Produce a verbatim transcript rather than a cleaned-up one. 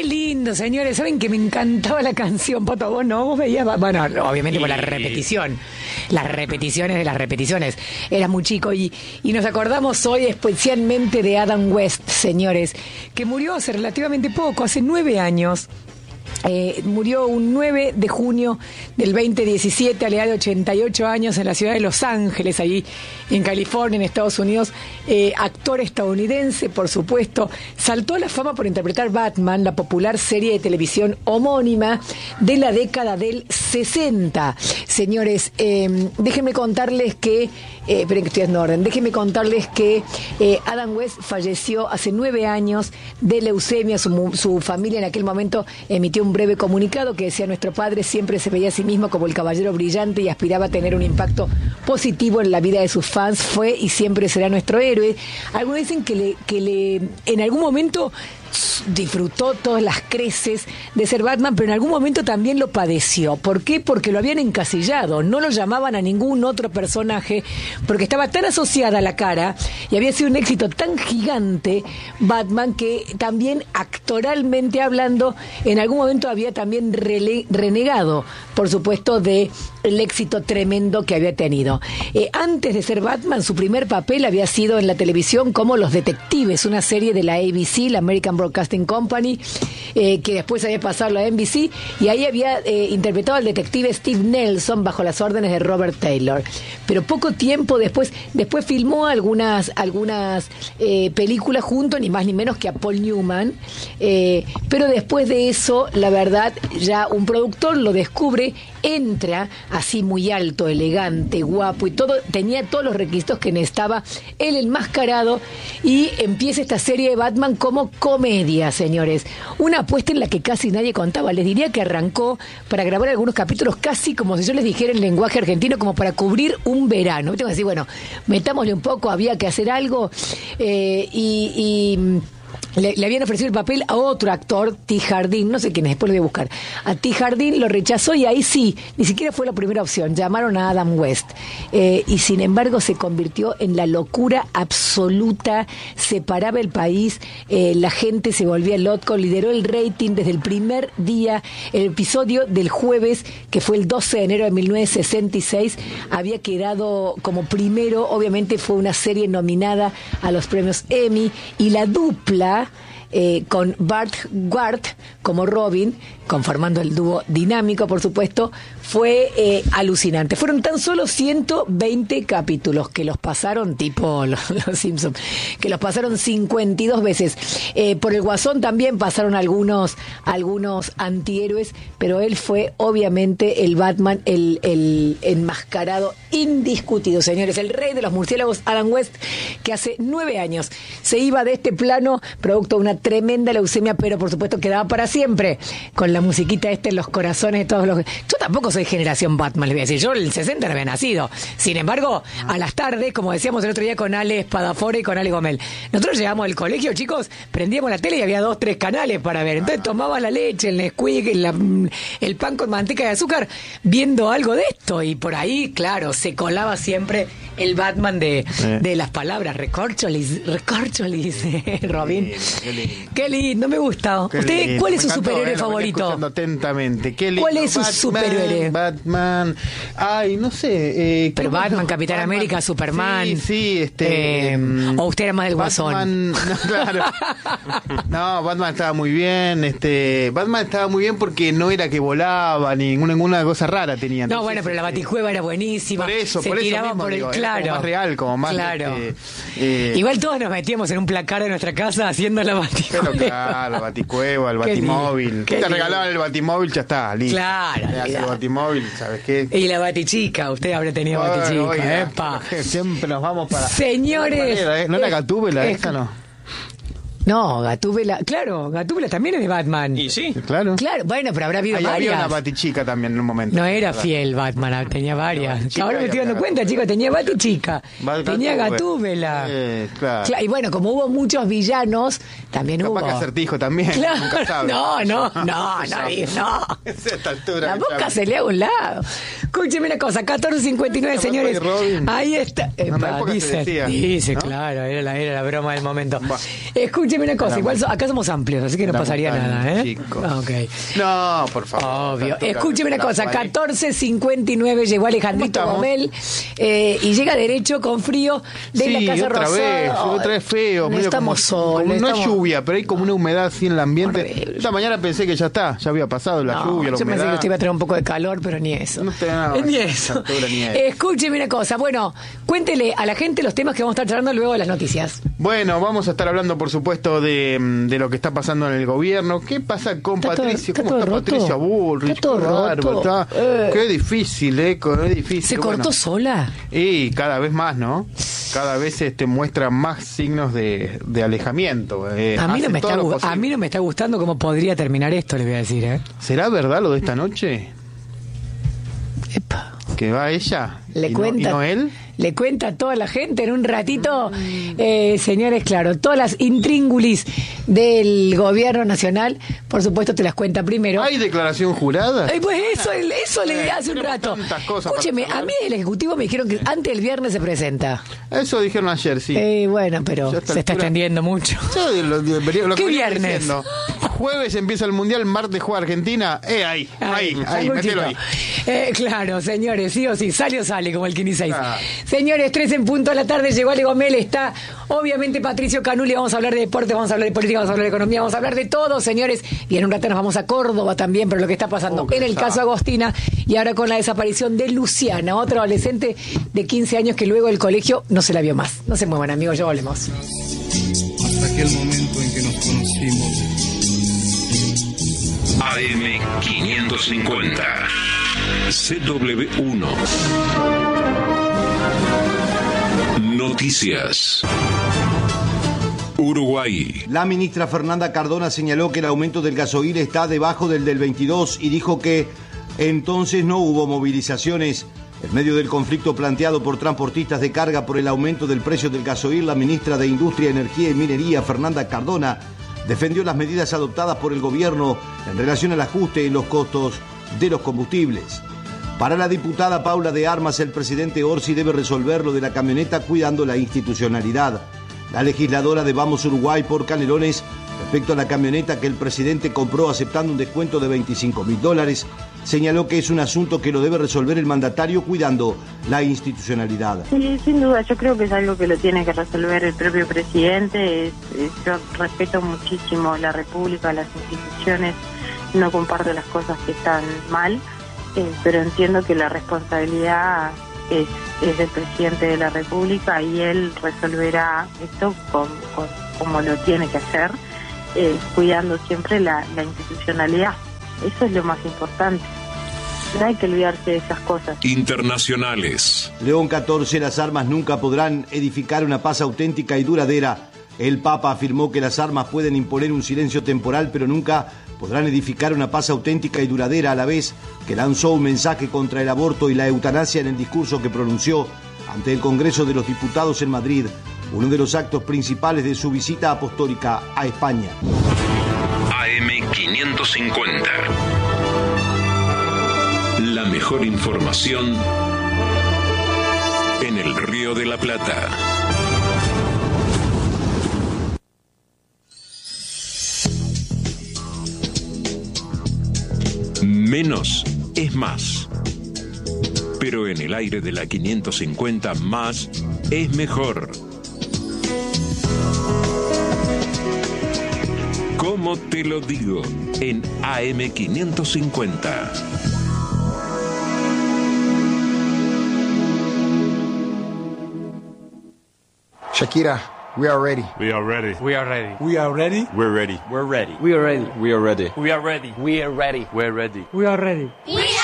qué lindo, señores. Saben que me encantaba la canción, Poto, vos no, vos veías, bueno, obviamente por la repetición, las repeticiones de las repeticiones. Era muy chico y, y nos acordamos hoy especialmente de Adam West, señores, que murió hace relativamente poco, hace nueve años. Eh, murió un nueve de junio del veinte diecisiete a la edad de ochenta y ocho años en la ciudad de Los Ángeles, ahí en California, en Estados Unidos. Eh, actor estadounidense, por supuesto. Saltó a la fama por interpretar Batman, la popular serie de televisión homónima de la década del sesenta. Señores, eh, déjenme contarles que Eh, esperen que estoy en orden. Déjenme contarles que eh, Adam West falleció hace nueve años de leucemia. Su, su familia en aquel momento emitió un breve comunicado que decía: nuestro padre siempre se veía a sí mismo como el caballero brillante y aspiraba a tener un impacto positivo en la vida de sus fans. Fue y siempre será nuestro héroe. Algunos dicen que le, que le en algún momento disfrutó todas las creces de ser Batman, pero en algún momento también lo padeció. ¿Por qué? Porque lo habían encasillado, no lo llamaban a ningún otro personaje, porque estaba tan asociada a la cara y había sido un éxito tan gigante Batman, que también actoralmente hablando en algún momento había también rele- renegado, por supuesto, de el éxito tremendo que había tenido. Eh, antes de ser Batman, su primer papel había sido en la televisión como Los Detectives, una serie de la A B C, la American Broadcasting Company, eh, que después había pasado a la N B C, y ahí había eh, interpretado al detective Steve Nelson bajo las órdenes de Robert Taylor. Pero poco tiempo después, después filmó algunas, algunas eh, películas junto, ni más ni menos que a Paul Newman, eh, pero después de eso, la verdad, ya un productor lo descubre, entra así muy alto, elegante, guapo y todo, tenía todos los requisitos que necesitaba, él enmascarado, y empieza esta serie de Batman como comedia, señores. Una apuesta en la que casi nadie contaba. Les diría que arrancó para grabar algunos capítulos casi como si yo les dijera en lenguaje argentino, como para cubrir un verano. Tengo que decir, bueno, metámosle un poco, había que hacer algo, eh, y... y Le, le habían ofrecido el papel a otro actor, T. Jardín, no sé quién es, después lo voy a buscar. A T. Jardín lo rechazó y ahí sí, ni siquiera fue la primera opción, llamaron a Adam West. Eh, y sin embargo se convirtió en la locura absoluta, separaba el país, eh, la gente se volvía loco, lideró el rating desde el primer día. El episodio del jueves, que fue el doce de enero de mil novecientos sesenta y seis, había quedado como primero, obviamente fue una serie nominada a los premios Emmy, y la dupla Eh, con Bart Ward como Robin, conformando el dúo dinámico, por supuesto, fue eh, alucinante. Fueron tan solo ciento veinte capítulos que los pasaron tipo los, los Simpsons, que los pasaron cincuenta y dos veces. Eh, por el Guasón también pasaron algunos algunos antihéroes, pero él fue obviamente el Batman, el, el enmascarado indiscutido, señores, el rey de los murciélagos, Adam West, que hace nueve años se iba de este plano producto de una tremenda leucemia, pero por supuesto quedaba para siempre con la musiquita esta en los corazones de todos los... Yo tampoco soy generación Batman, les voy a decir, yo en el sesenta no había nacido. Sin embargo, a las tardes, como decíamos el otro día con Ale Espadafora y con Ale Gomel, nosotros llegamos al colegio, chicos, prendíamos la tele y había dos, tres canales para ver. Entonces tomaba la leche, el Nesquik, la, el pan con manteca de azúcar, viendo algo de esto, y por ahí, claro, se colaba siempre el Batman de, eh. de las palabras, recorcholis, recorcholis, Robin. Qué lindo, qué lindo, me gusta. Qué ¿Usted lindo. ¿Cuál es su encantó, superhéroe eh, favorito? Atentamente. Qué lindo. ¿Cuál es su Batman, superhéroe? Batman, ay, no sé. Eh, Pero Batman, Capitán Batman, América, Superman. Sí, sí, este. Eh, o usted era más del Batman, Guasón. No, claro. No, Batman estaba muy bien. Este, Batman estaba muy bien porque no era que volaba ni ninguna, ninguna cosa rara tenía. Entonces, no, bueno, pero la Baticueva era buenísima. Por eso, se por eso tiraba mismo, por el digo, claro. Como más real, como más. Claro. Este, eh, Igual todos nos metíamos en un placar de nuestra casa haciendo la Baticueva. Pero claro, la Baticueva, el Qué Batimóvil. lindo, Te lindo. regalaban el Batimóvil, ya está, listo. Claro. El Batimóvil, ¿sabes qué? Y la Batichica, usted habrá tenido Ay, Batichica, oiga, epa. Siempre nos vamos para... Señores. Manera, ¿eh? No era Gatúbela, eh, esa no. No, Gatúbela, claro, Gatúbela también es de Batman. Y sí. Claro. Claro, bueno, pero habrá habido Ahí varias. había una Batichica también en un momento. No era fiel Batman, tenía varias. Ahora me estoy dando cuenta, chicos, tenía Batichica, tenía Gatúbela. Eh, claro. Claro. Y bueno, como hubo muchos villanos, también Capaz hubo. que Acertijo también. Claro. Nunca sabe. No, no, no, no, no. A esta altura. La boca se le a un lado. Escúcheme una cosa, catorce cincuenta y nueve, señores. Ahí está. Epa, No, dice, decía, dice, ¿no? claro, era la, era la broma del momento. Bah. Escuchen. escúcheme una cosa, igual so- acá somos amplios, así que no Éramos pasaría tan nada, ¿eh? chicos. Ah, ok. No, por favor. Obvio. Tanto Escúcheme una la cosa, pared. catorce cincuenta y nueve llegó Alejandrito ¿Cómo Gomel eh, y llega derecho con frío de Sí, la Casa otra Rosada. vez, otra vez feo. No medio estamos como- solos. como- no es estamos- lluvia, pero hay como una humedad así en el ambiente. Horrible. Esta mañana pensé que ya está, ya había pasado la No, lluvia, la yo pensé que humedad. usted iba a tener un poco de calor, pero ni eso. No te- no, ni esa eso. altura ni eso. Escúcheme una cosa. Bueno, cuéntele a la gente los temas que vamos a estar charlando luego de las noticias. Bueno, vamos a estar hablando, por supuesto, de, de lo que está pasando en el gobierno. ¿Qué pasa con Está todo- Patricia? está ¿Cómo todo está roto. Patricia Bullrich? Está todo Qué bárbaro, roto. está- Eh. Qué difícil, ¿eh? Qué difícil. ¿Se Bueno, cortó sola? Y cada vez más, ¿no? Cada vez este muestra más signos de, de alejamiento. eh. A mí, no Hace me todo está, lo gu- posible. a mí no me está gustando cómo podría terminar esto, le voy a decir, ¿eh? ¿Será verdad lo de esta noche? Epa. ¿Que va ella? Le ¿Y no- cuenta, ¿Y no él? le cuenta a toda la gente en un ratito, eh, señores, claro, todas las intríngulis del gobierno nacional, por supuesto te las cuenta primero. ¿Hay declaración jurada? Ay, pues eso, eso le Eh, hace un tenemos rato. tantas cosas Escúcheme, para a mí del Ejecutivo me dijeron que antes del viernes se presenta. Eso dijeron ayer, sí. Eh, bueno, pero Ya a esta se está altura- extendiendo mucho. Yo lo, lo- lo que ¿Qué veníamos viernes? diciendo. Jueves empieza el Mundial, martes juega Argentina. Eh, ahí, ahí, ahí, sanguchito. mételo ahí. Eh, claro, señores, sí o sí, sale o sale, como el Kini seis. Ah. Señores, tres en punto de la tarde, llegó Ale Gomel, está obviamente Patricio Canuli, vamos a hablar de deporte, vamos a hablar de política, vamos a hablar de economía, vamos a hablar de todo, señores. Y en un rato nos vamos a Córdoba también, pero lo que está pasando Oh, qué en el pesado. caso Agostina y ahora con la desaparición de Luciana, otra adolescente de quince años que luego del colegio no se la vio más. No se muevan, amigos, ya volvemos. Hasta aquel momento en que nos conocimos. A M quinientos cincuenta, C W uno. Noticias. Uruguay. La ministra Fernanda Cardona señaló que el aumento del gasoil está debajo del del veintidós y dijo que entonces no hubo movilizaciones. En medio del conflicto planteado por transportistas de carga por el aumento del precio del gasoil, la ministra de Industria, Energía y Minería, Fernanda Cardona, defendió las medidas adoptadas por el gobierno en relación al ajuste en los costos de los combustibles. Para la diputada Paula de Armas, el presidente Orsi debe resolver lo de la camioneta cuidando la institucionalidad. La legisladora de Vamos Uruguay por Canelones, respecto a la camioneta que el presidente compró aceptando un descuento de veinticinco mil dólares, señaló que es un asunto que lo debe resolver el mandatario cuidando la institucionalidad. Sí, sin duda, yo creo que es algo que lo tiene que resolver el propio presidente. Es- es- yo respeto muchísimo la República, las instituciones, no comparto las cosas que están mal, eh, pero entiendo que la responsabilidad es, es del presidente de la República y él resolverá esto con, con- como lo tiene que hacer, eh, cuidando siempre la, la institucionalidad. Eso es lo más importante. No hay que olvidarse de esas cosas. Internacionales. León catorce, las armas nunca podrán edificar una paz auténtica y duradera. El Papa afirmó que las armas pueden imponer un silencio temporal, pero nunca podrán edificar una paz auténtica y duradera, a la vez que lanzó un mensaje contra el aborto y la eutanasia en el discurso que pronunció ante el Congreso de los Diputados en Madrid, uno de los actos principales de su visita apostólica a España. A M quinientos cincuenta. La mejor información en el Río de la Plata. Menos es más. Pero en el aire de la quinientos cincuenta, más es mejor. ¿Cómo te lo digo? En A M quinientos cincuenta. Shakira, we are ready. We are ready. We are ready. We are ready. We're ready. We're ready. We are ready. We are ready. We are ready. We are ready. We're ready. We are ready. We